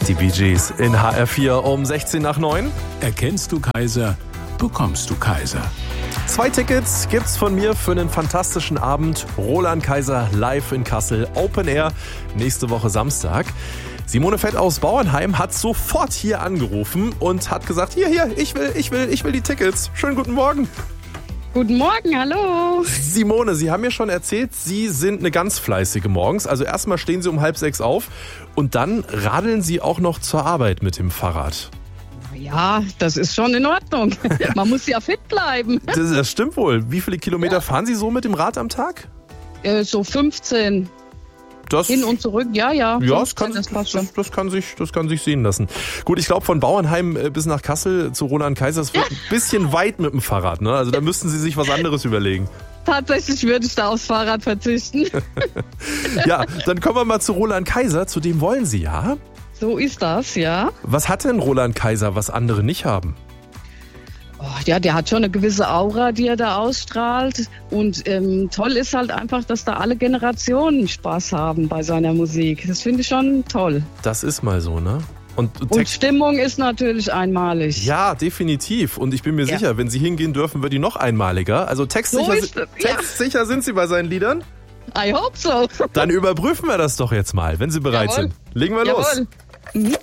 Die Bee Gees in HR4 um 16 nach 9. Erkennst du Kaiser, bekommst du Kaiser. 2 Tickets gibt's von mir für einen fantastischen Abend. Roland Kaiser live in Kassel, Open Air, nächste Woche Samstag. Simone Fett aus Bauernheim hat sofort hier angerufen und hat gesagt, hier, ich will die Tickets. Schönen guten Morgen. Guten Morgen, hallo. Simone, Sie haben mir schon erzählt, Sie sind eine ganz fleißige morgens. Also erstmal stehen Sie um 5:30 auf und dann radeln Sie auch noch zur Arbeit mit dem Fahrrad. Ja, das ist schon in Ordnung. Man muss ja fit bleiben. Das stimmt wohl. Wie viele Kilometer fahren Sie so mit dem Rad am Tag? So 15. Das, hin und zurück, ja. Ja, 15, das kann sich sehen lassen. Gut, ich glaube von Bauernheim bis nach Kassel zu Roland Kaiser, das wird ein bisschen weit mit dem Fahrrad, ne? Also da müssten Sie sich was anderes überlegen. Tatsächlich würde ich da aufs Fahrrad verzichten. Ja, dann kommen wir mal zu Roland Kaiser, zu dem wollen Sie, ja? So ist das, ja. Was hat denn Roland Kaiser, was andere nicht haben? Oh, ja, der hat schon eine gewisse Aura, die er da ausstrahlt. Und toll ist halt einfach, dass da alle Generationen Spaß haben bei seiner Musik. Das finde ich schon toll. Das ist mal so, ne? Und Stimmung ist natürlich einmalig. Ja, definitiv. Und ich bin mir sicher, wenn Sie hingehen dürfen, wird die noch einmaliger. Also textsicher sind Sie bei seinen Liedern? I hope so. Dann überprüfen wir das doch jetzt mal, wenn Sie bereit sind. Legen wir los. Mhm.